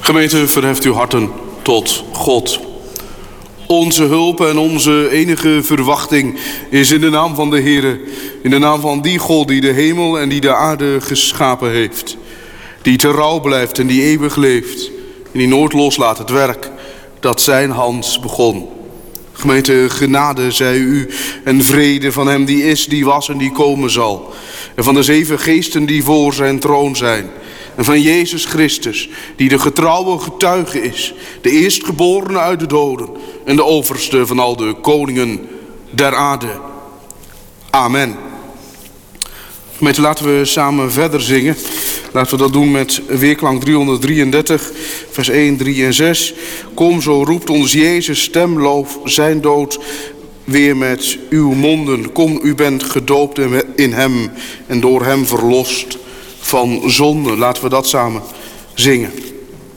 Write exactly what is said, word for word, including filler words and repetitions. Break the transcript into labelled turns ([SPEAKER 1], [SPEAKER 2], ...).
[SPEAKER 1] Gemeente, verheft uw harten tot God. Onze hulp en onze enige verwachting is in de naam van de Heere, in de naam van die God die de hemel en die de aarde geschapen heeft. Die trouw blijft en die eeuwig leeft en die nooit loslaat het werk dat zijn hand begon. Gemeente, genade zij u en vrede van hem die is, die was en die komen zal. En van de zeven geesten die voor zijn troon zijn. En van Jezus Christus, die de getrouwe getuige is, de eerstgeborene uit de doden en de overste van al de koningen der aarde. Amen. Gemeente, laten we samen verder zingen. Laten we dat doen met weerklank driehonderddrieëndertig, vers één, drie en zes. Kom, zo roept ons Jezus stem, loof zijn dood weer met uw monden. Kom, u bent gedoopt in hem en door hem verlost van zonde. Laten we dat samen zingen.